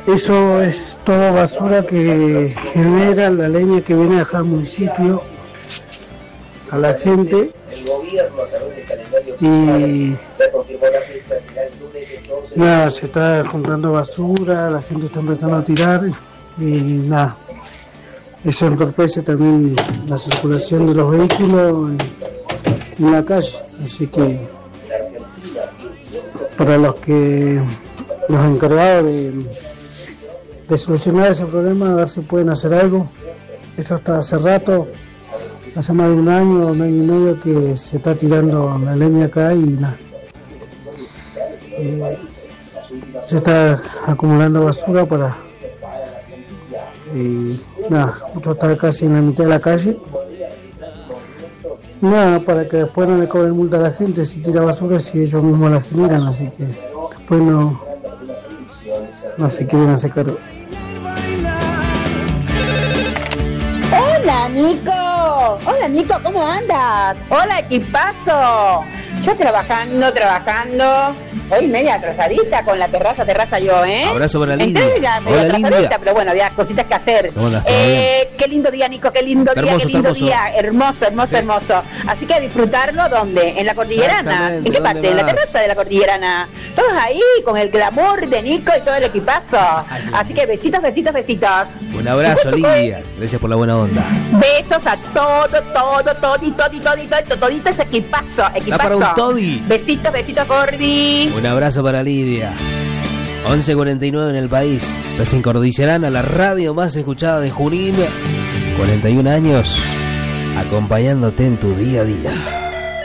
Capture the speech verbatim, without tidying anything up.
Eso es todo basura que genera la leña que viene a dejar al municipio, a la gente. Y nada, se está comprando basura, la gente está empezando a tirar y nada, eso entorpece también la circulación de los vehículos en, en la calle. Así que para los que los encargados de, de solucionar ese problema, a ver si pueden hacer algo. Eso está hace rato, hace más de un año, un año y medio que se está tirando la leña acá y nada. Eh, se está acumulando basura para... Y nada, otro está casi en la mitad de la calle. Nada, para que después no le cobren multa a la gente si tira basura, si ellos mismos la generan, así que después no, no se quieren hacer cargo. Hola Nico, hola Nico, ¿cómo andas? Hola equipazo, yo trabajando, trabajando, hoy media atrasadita con la terraza, terraza yo, ¿eh? Abrazo para Lidia. Entrega, media Hola atrasadita, Lidia. pero bueno, había cositas que hacer. Hola, eh, qué lindo día Nico, qué lindo está día, hermoso, qué lindo hermoso. día, hermoso, hermoso, Sí. hermoso. Así que disfrutarlo, ¿dónde? En la Cordillerana. ¿En qué parte? En la terraza de la Cordillerana. Todos ahí con el glamour de Nico y todo el equipazo. Así que besitos, besitos, besitos. Un abrazo, Lidia. Gracias por la buena onda. Besos a todo, todo, todito, todito, todito, todito ese equipazo, equipazo. para un todi. Besitos, besitos, Gordi. Un abrazo para Lidia. once cuarenta y nueve en el país. Recién Cordillerana, la radio más escuchada de Junín. cuarenta y un años acompañándote en tu día a día.